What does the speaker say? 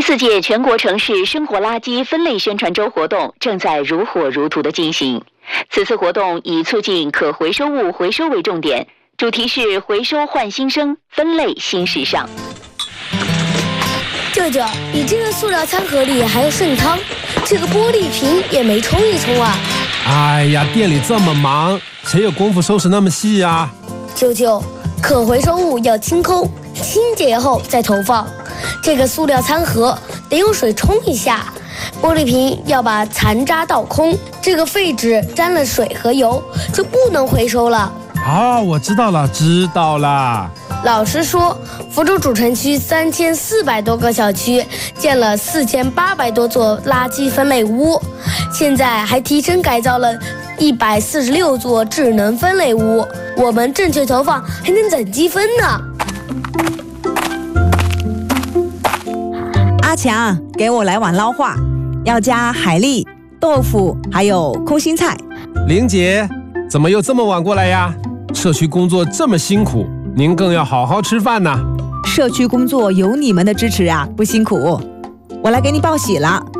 4届全国城市生活垃圾分类宣传周活动正在如火如荼地进行。此次活动以促进可回收物回收为重点，主题是回收焕新生，分类新时尚。 舅舅，你这个塑料餐盒里还有剩汤，这个玻璃瓶也没冲一冲啊！ 哎呀，店里这么忙，谁有功夫收拾那么细呀？ 舅舅，可回收物要清空，清洁后再投放。这个塑料餐盒得用水冲一下，玻璃瓶要把残渣倒空，这个废纸沾了水和油就不能回收了。 哦，我知道了。 老师说，福州主城区3400多个小区建了4800多座垃圾分类屋，现在还提升改造了146座智能分类屋。我们正确投放还能攒积分呢。 阿强，给我来碗捞化，要加海蛎、豆腐还有空心菜。 玲姐，怎么又这么晚过来呀？社区工作这么辛苦，您更要好好吃饭呢。 社区工作有你们的支持啊，不辛苦。我来给你报喜了，